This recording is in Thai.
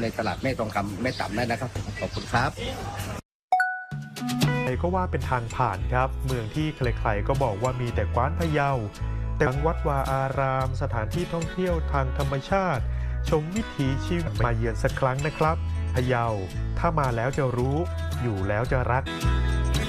ในตลาดแม่ทองคำแม่ต่ำได้นะครับขอบคุณครับก็ว่าเป็นทางผ่านครับเมืองที่ใครๆก็บอกว่ามีแต่กว้านพะเยาแต่ทั้งวัดวาอารามสถานที่ท่องเที่ยวทางธรรมชาติชมวิถีชีวิตมาเยือนสักครั้งนะครับพะเยาถ้ามาแล้วจะรู้อยู่แล้วจะรัก